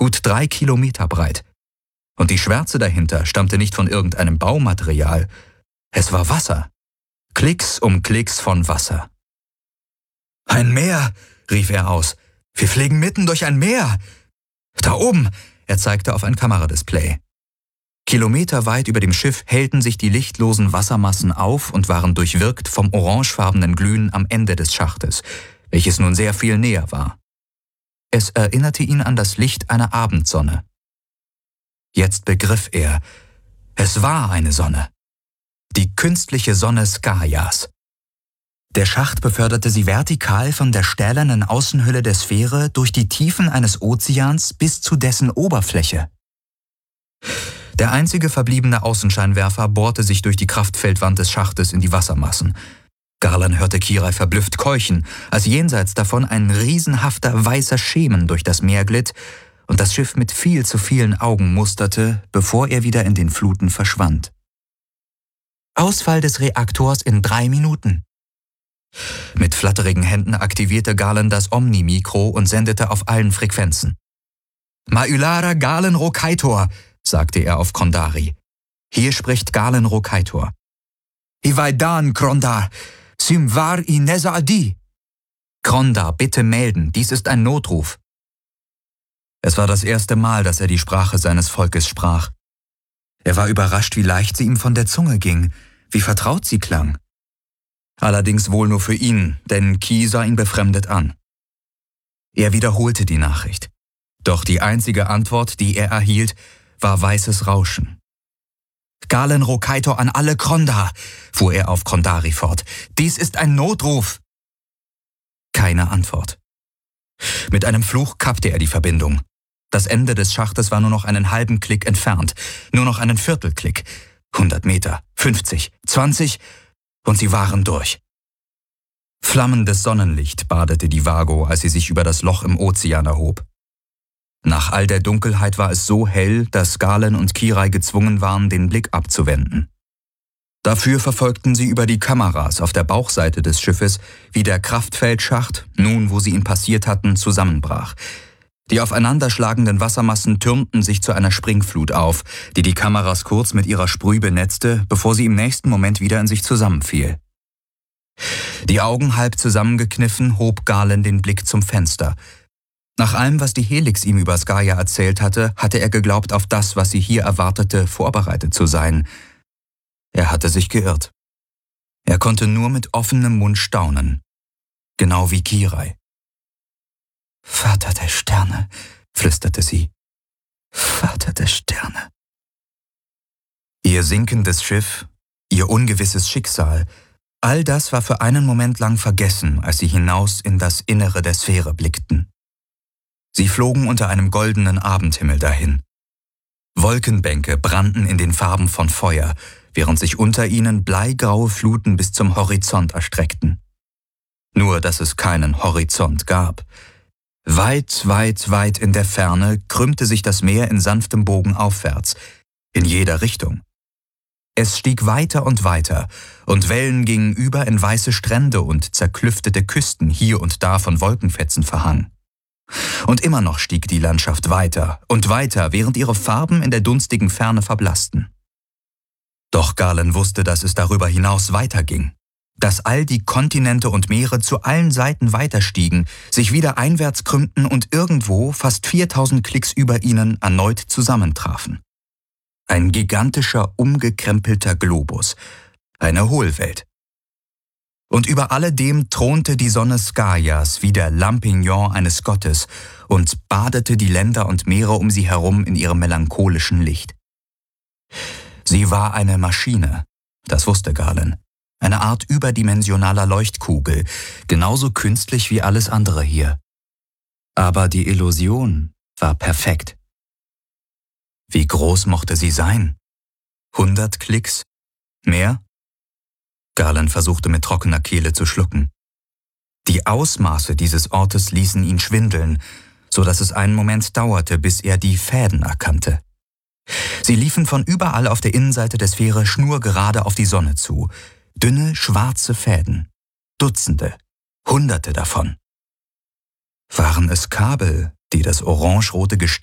gut 3 Kilometer breit. Und die Schwärze dahinter stammte nicht von irgendeinem Baumaterial. Es war Wasser. Klicks um Klicks von Wasser. »Ein Meer«, rief er aus. »Wir fliegen mitten durch ein Meer. Da oben«, er zeigte auf ein Kameradisplay. Kilometerweit über dem Schiff hellten sich die lichtlosen Wassermassen auf und waren durchwirkt vom orangefarbenen Glühen am Ende des Schachtes, welches nun sehr viel näher war. Es erinnerte ihn an das Licht einer Abendsonne. Jetzt begriff er, es war eine Sonne. Die künstliche Sonne Skaias. Der Schacht beförderte sie vertikal von der stählernen Außenhülle der Sphäre durch die Tiefen eines Ozeans bis zu dessen Oberfläche. Der einzige verbliebene Außenscheinwerfer bohrte sich durch die Kraftfeldwand des Schachtes in die Wassermassen. Garland hörte Kirai verblüfft keuchen, als jenseits davon ein riesenhafter weißer Schemen durch das Meer glitt und das Schiff mit viel zu vielen Augen musterte, bevor er wieder in den Fluten verschwand. Ausfall des Reaktors in 3 Minuten. Mit flatterigen Händen aktivierte Garland das Omni-Mikro und sendete auf allen Frequenzen. »Ma'ulara Galen Rokaitor«, sagte er auf Kondari. »Hier spricht Galen Rokaitor.« »Ivaidan, Krondar, Simvar Ineza Adi.« »Krondar, bitte melden, dies ist ein Notruf.« Es war das erste Mal, dass er die Sprache seines Volkes sprach. Er war überrascht, wie leicht sie ihm von der Zunge ging, wie vertraut sie klang. Allerdings wohl nur für ihn, denn Ki sah ihn befremdet an. Er wiederholte die Nachricht. Doch die einzige Antwort, die er erhielt, war weißes Rauschen. »Galen Rokaitor an alle Krondar«, fuhr er auf Kondari fort. »Dies ist ein Notruf!« Keine Antwort. Mit einem Fluch kappte er die Verbindung. Das Ende des Schachtes war nur noch einen halben Klick entfernt, nur noch einen Viertelklick. 100 Meter, 50, 20 und sie waren durch. Flammendes Sonnenlicht badete die Vago, als sie sich über das Loch im Ozean erhob. Nach all der Dunkelheit war es so hell, dass Galen und Kirai gezwungen waren, den Blick abzuwenden. Dafür verfolgten sie über die Kameras auf der Bauchseite des Schiffes, wie der Kraftfeldschacht, nun wo sie ihn passiert hatten, zusammenbrach. Die aufeinanderschlagenden Wassermassen türmten sich zu einer Springflut auf, die die Kameras kurz mit ihrer Sprüh benetzte, bevor sie im nächsten Moment wieder in sich zusammenfiel. Die Augen halb zusammengekniffen, hob Galen den Blick zum Fenster. Nach allem, was die Helix ihm über Skaia erzählt hatte, hatte er geglaubt, auf das, was sie hier erwartete, vorbereitet zu sein. Er hatte sich geirrt. Er konnte nur mit offenem Mund staunen. Genau wie Kirai. »Vater der Sterne«, flüsterte sie. »Vater der Sterne.« Ihr sinkendes Schiff, ihr ungewisses Schicksal, all das war für einen Moment lang vergessen, als sie hinaus in das Innere der Sphäre blickten. Sie flogen unter einem goldenen Abendhimmel dahin. Wolkenbänke brannten in den Farben von Feuer, während sich unter ihnen bleigraue Fluten bis zum Horizont erstreckten. Nur, dass es keinen Horizont gab. Weit, weit, weit in der Ferne krümmte sich das Meer in sanftem Bogen aufwärts, in jeder Richtung. Es stieg weiter und weiter, und Wellen gingen über in weiße Strände und zerklüftete Küsten hier und da von Wolkenfetzen verhangen. Und immer noch stieg die Landschaft weiter und weiter, während ihre Farben in der dunstigen Ferne verblassten. Doch Galen wusste, dass es darüber hinaus weiterging. Dass all die Kontinente und Meere zu allen Seiten weiterstiegen, sich wieder einwärts krümmten und irgendwo, fast 4000 Klicks über ihnen, erneut zusammentrafen. Ein gigantischer, umgekrempelter Globus, eine Hohlwelt. Und über alledem thronte die Sonne Skaias wie der Lampignon eines Gottes und badete die Länder und Meere um sie herum in ihrem melancholischen Licht. Sie war eine Maschine, das wusste Galen. Eine Art überdimensionaler Leuchtkugel, genauso künstlich wie alles andere hier. Aber die Illusion war perfekt. Wie groß mochte sie sein? 100 Klicks? Mehr? Galen versuchte mit trockener Kehle zu schlucken. Die Ausmaße dieses Ortes ließen ihn schwindeln, so dass es einen Moment dauerte, bis er die Fäden erkannte. Sie liefen von überall auf der Innenseite der Sphäre schnurgerade auf die Sonne zu. Dünne, schwarze Fäden. Dutzende, Hunderte davon. Waren es Kabel, die das orangerote Gestirn